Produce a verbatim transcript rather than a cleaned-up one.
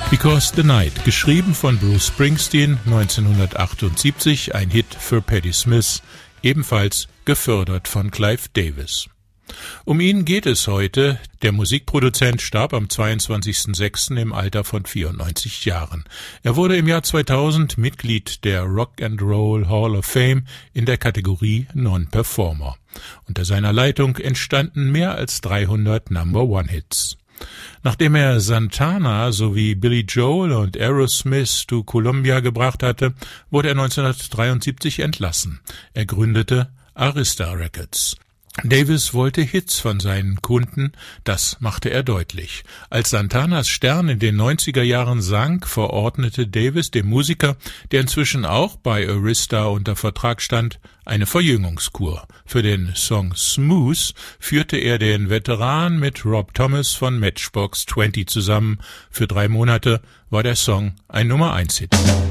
Because the Night, geschrieben von Bruce Springsteen neunzehnhundertachtundsiebzig, ein Hit für Patti Smith, ebenfalls gefördert von Clive Davis. Um ihn geht es heute. Der Musikproduzent starb am zweiundzwanzigsten sechsten im Alter von vierundneunzig Jahren. Er wurde im Jahr zweitausend Mitglied der Rock and Roll Hall of Fame in der Kategorie Non-Performer. Unter seiner Leitung entstanden mehr als dreihundert Number-One-Hits. Nachdem er Santana sowie Billy Joel und Aerosmith to Columbia gebracht hatte, wurde er neunzehnhundertdreiundsiebzig entlassen. Er gründete Arista Records. Davis wollte Hits von seinen Kunden, das machte er deutlich. Als Santanas Stern in den neunziger Jahren sank, verordnete Davis dem Musiker, der inzwischen auch bei Arista unter Vertrag stand, eine Verjüngungskur. Für den Song Smooth führte er den Veteran mit Rob Thomas von Matchbox zwanzig zusammen. Für drei Monate war der Song ein Nummer eins Hit.